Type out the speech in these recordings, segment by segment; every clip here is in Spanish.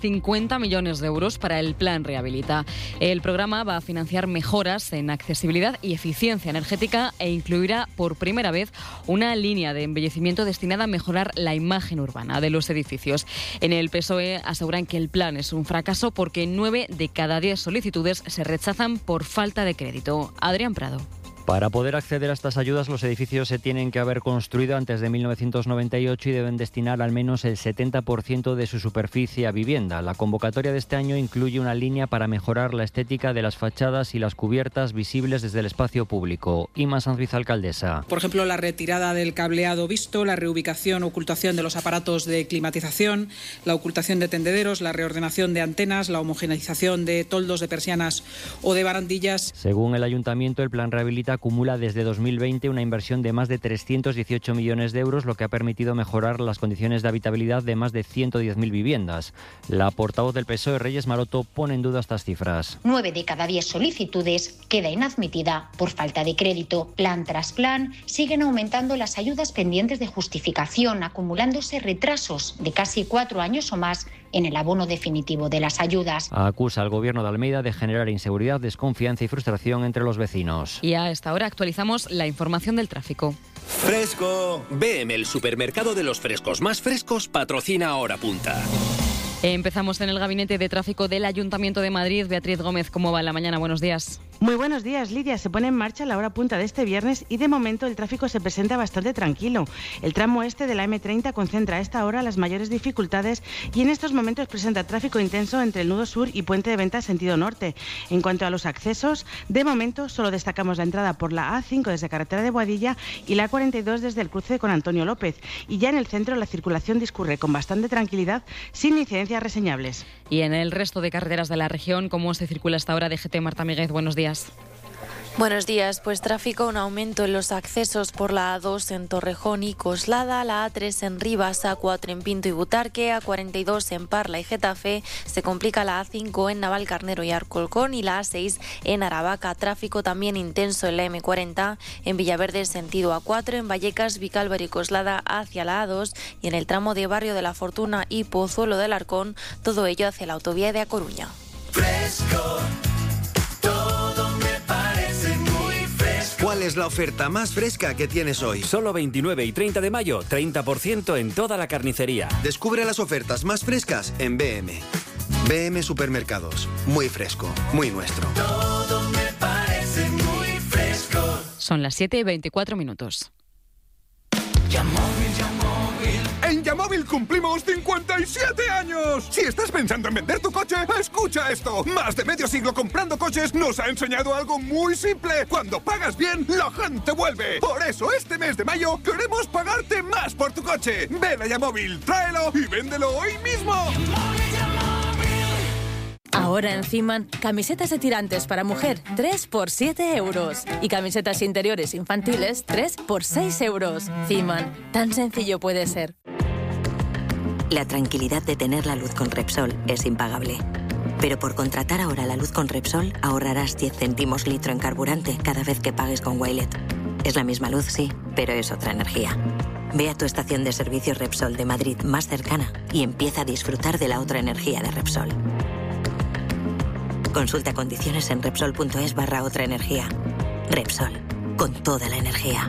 50 millones de euros para el Plan Rehabilita. El programa va a financiar mejoras en accesibilidad y eficiencia energética e incluirá por primera vez una línea de embellecimiento destinada a mejorar la imagen urbana de los edificios. En el PSOE aseguran que el plan es un fracaso porque 9 de cada 10 solicitudes se rechazan por falta de crédito. Adrián Prado. Para poder acceder a estas ayudas, los edificios se tienen que haber construido antes de 1998 y deben destinar al menos el 70% de su superficie a vivienda. La convocatoria de este año incluye una línea para mejorar la estética de las fachadas y las cubiertas visibles desde el espacio público. Ima Sanz, alcaldesa. Por ejemplo, la retirada del cableado visto, la reubicación o ocultación de los aparatos de climatización, la ocultación de tendederos, la reordenación de antenas, la homogeneización de toldos de persianas o de barandillas. Según el Ayuntamiento, el Plan Rehabilita acumula desde 2020 una inversión de más de 318 millones de euros, lo que ha permitido mejorar las condiciones de habitabilidad de más de 110.000 viviendas. La portavoz del PSOE, Reyes Maroto, pone en duda estas cifras. 9 de cada 10 solicitudes queda inadmitida por falta de crédito. Plan tras plan siguen aumentando las ayudas pendientes de justificación, acumulándose retrasos de casi 4 años o más en el abono definitivo de las ayudas. Acusa al Gobierno de Almeida de generar inseguridad, desconfianza y frustración entre los vecinos. Y a esta hora actualizamos la información del tráfico. ¡Fresco! BM, el supermercado de los frescos más frescos, patrocina Hora Punta. Empezamos en el Gabinete de Tráfico del Ayuntamiento de Madrid. Beatriz Gómez, ¿cómo va la mañana? Buenos días. Muy buenos días, Lidia. Se pone en marcha la hora punta de este viernes y de momento el tráfico se presenta bastante tranquilo. El tramo este de la M30 concentra a esta hora las mayores dificultades y en estos momentos presenta tráfico intenso entre el nudo sur y Puente de Venta sentido norte. En cuanto a los accesos, de momento solo destacamos la entrada por la A5 desde carretera de Boadilla y la 42 desde el cruce con Antonio López. Y ya en el centro la circulación discurre con bastante tranquilidad, sin incidencias reseñables. Y en el resto de carreteras de la región, ¿cómo se circula hasta ahora? DGT, Marta Míguez, buenos días. Buenos días, pues tráfico, un aumento en los accesos por la A2 en Torrejón y Coslada, la A3 en Rivas, A4 en Pinto y Butarque, A42 en Parla y Getafe, se complica la A5 en Navalcarnero y Alcorcón y la A6 en Aravaca. Tráfico también intenso en la M40 en Villaverde sentido A4, en Vallecas, Vicálvaro y Coslada hacia la A2 y en el tramo de Barrio de la Fortuna y Pozuelo del Arcón, todo ello hacia la autovía de A Coruña. Fresco. ¿Cuál es la oferta más fresca que tienes hoy? Solo 29 y 30 de mayo, 30% en toda la carnicería. Descubre las ofertas más frescas en BM. BM Supermercados. Muy fresco, muy nuestro. Todo me parece muy fresco. Son las 7:24. En Yamóvil cumplimos 57 años. Si estás pensando en vender tu coche, escucha esto. Más de medio siglo comprando coches nos ha enseñado algo muy simple. Cuando pagas bien, la gente vuelve. Por eso este mes de mayo queremos pagarte más por tu coche. Ven a Yamóvil, tráelo y véndelo hoy mismo. Ahora en Fiman, camisetas de tirantes para mujer, 3 por 7 euros. Y camisetas interiores infantiles, 3 por 6 euros. Fiman, tan sencillo puede ser. La tranquilidad de tener la luz con Repsol es impagable. Pero por contratar ahora la luz con Repsol, ahorrarás 10 céntimos litro en carburante cada vez que pagues con Wilet. Es la misma luz, sí, pero es otra energía. Ve a tu estación de servicio Repsol de Madrid más cercana y empieza a disfrutar de la otra energía de Repsol. Consulta condiciones en Repsol.es/otra energía. Repsol, con toda la energía.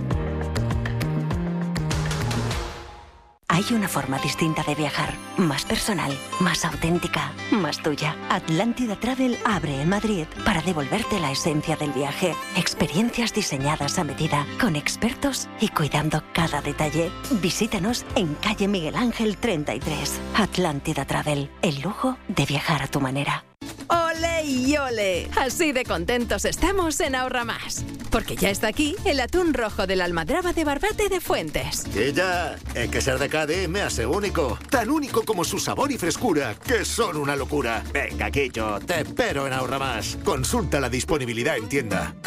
Hay una forma distinta de viajar, más personal, más auténtica, más tuya. Atlántida Travel abre en Madrid para devolverte la esencia del viaje. Experiencias diseñadas a medida, con expertos y cuidando cada detalle. Visítanos en calle Miguel Ángel 33. Atlántida Travel, el lujo de viajar a tu manera. ¡Ole y ole! Así de contentos estamos en Ahorra Más. Porque ya está aquí el atún rojo de la almadraba de Barbate de Fuentes. Y ya, es que ser de Cádiz me hace único. Tan único como su sabor y frescura, que son una locura. Venga, Quillo, te espero en Ahorra Más. Consulta la disponibilidad en tienda.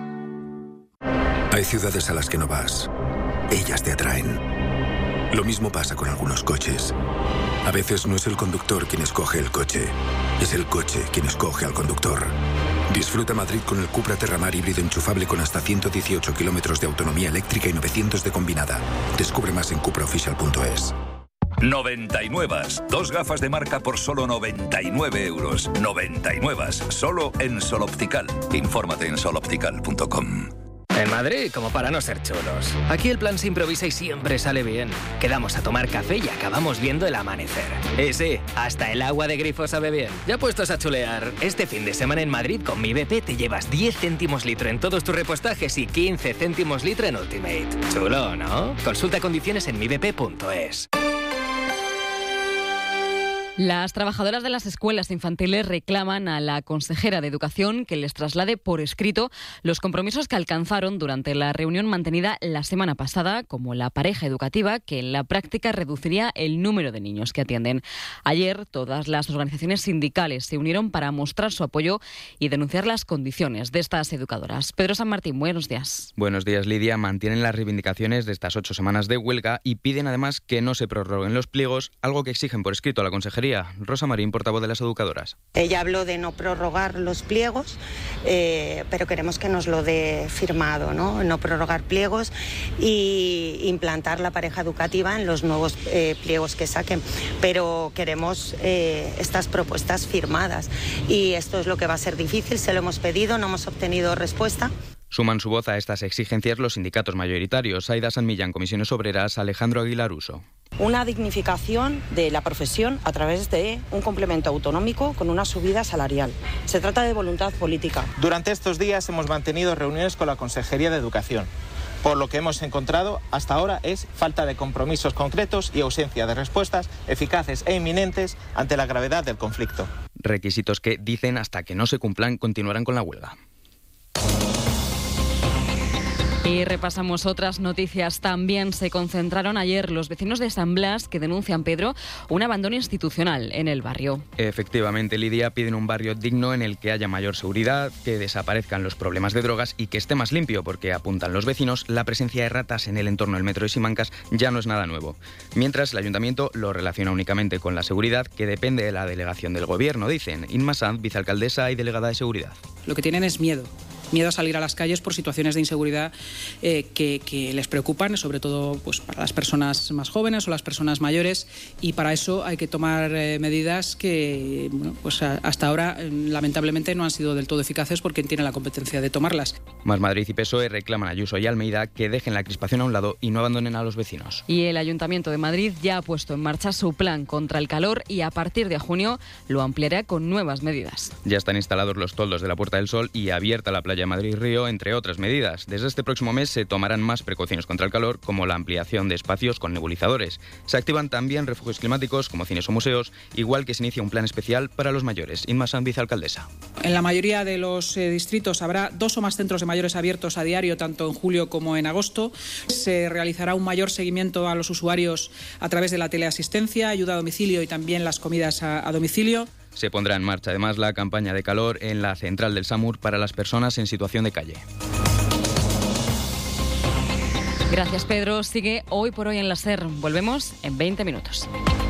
Hay ciudades a las que no vas. Ellas te atraen. Lo mismo pasa con algunos coches. A veces no es el conductor quien escoge el coche, es el coche quien escoge al conductor. Disfruta Madrid con el Cupra Terramar híbrido enchufable con hasta 118 kilómetros de autonomía eléctrica y 900 de combinada. Descubre más en cupraofficial.es. 99. 2 gafas de marca por solo 99 euros. 99. Solo en Sol Optical. Infórmate en soloptical.com. En Madrid, como para no ser chulos. Aquí el plan se improvisa y siempre sale bien. Quedamos a tomar café y acabamos viendo el amanecer. Y sí, hasta el agua de grifo sabe bien. Ya puestos a chulear, este fin de semana en Madrid con Mi BP te llevas 10 céntimos litro en todos tus repostajes y 15 céntimos litro en Ultimate. Chulo, ¿no? Consulta condiciones en mibp.es. Las trabajadoras de las escuelas infantiles reclaman a la consejera de Educación que les traslade por escrito los compromisos que alcanzaron durante la reunión mantenida la semana pasada, como la pareja educativa, que en la práctica reduciría el número de niños que atienden. Ayer, todas las organizaciones sindicales se unieron para mostrar su apoyo y denunciar las condiciones de estas educadoras. Pedro San Martín, buenos días. Buenos días, Lidia. Mantienen las reivindicaciones de estas 8 semanas de huelga y piden además que no se prorroguen los pliegos, algo que exigen por escrito a la consejería. Rosa Marín, portavoz de las educadoras. Ella habló de no prorrogar los pliegos, pero queremos que nos lo dé firmado, no prorrogar pliegos y implantar la pareja educativa en los nuevos pliegos que saquen. Pero queremos estas propuestas firmadas y esto es lo que va a ser difícil. Se lo hemos pedido, no hemos obtenido respuesta. Suman su voz a estas exigencias los sindicatos mayoritarios. Aida San Millán, Comisiones Obreras, Alejandro Aguilar Uso. Una dignificación de la profesión a través de un complemento autonómico con una subida salarial. Se trata de voluntad política. Durante estos días hemos mantenido reuniones con la Consejería de Educación. Por lo que hemos encontrado hasta ahora es falta de compromisos concretos y ausencia de respuestas eficaces e inminentes ante la gravedad del conflicto. Requisitos que, dicen, hasta que no se cumplan, continuarán con la huelga. Y repasamos otras noticias. También se concentraron ayer los vecinos de San Blas que denuncian, Pedro, un abandono institucional en el barrio. Efectivamente, Lidia, piden un barrio digno en el que haya mayor seguridad, que desaparezcan los problemas de drogas y que esté más limpio, porque apuntan los vecinos, la presencia de ratas en el entorno del metro de Simancas ya no es nada nuevo. Mientras, el ayuntamiento lo relaciona únicamente con la seguridad, que depende de la delegación del gobierno, dicen. Inma Sanz, vicealcaldesa y delegada de seguridad. Lo que tienen es miedo a salir a las calles por situaciones de inseguridad que les preocupan, sobre todo pues, para las personas más jóvenes o las personas mayores, y para eso hay que tomar medidas que pues hasta ahora lamentablemente no han sido del todo eficaces porque tienen la competencia de tomarlas. Más Madrid y PSOE reclaman a Ayuso y Almeida que dejen la crispación a un lado y no abandonen a los vecinos. Y el Ayuntamiento de Madrid ya ha puesto en marcha su plan contra el calor y a partir de junio lo ampliará con nuevas medidas. Ya están instalados los toldos de la Puerta del Sol y abierta la playa Madrid-Río, entre otras medidas. Desde este próximo mes se tomarán más precauciones contra el calor, como la ampliación de espacios con nebulizadores. Se activan también refugios climáticos, como cines o museos, igual que se inicia un plan especial para los mayores. Inma Sanz, vicealcaldesa. En la mayoría de los distritos habrá 2 o más centros de mayores abiertos a diario, tanto en julio como en agosto. Se realizará un mayor seguimiento a los usuarios a través de la teleasistencia, ayuda a domicilio y también las comidas a domicilio. Se pondrá en marcha además la campaña de calor en la central del SAMUR para las personas en situación de calle. Gracias, Pedro. Sigue Hoy por Hoy en la SER. Volvemos en 20 minutos.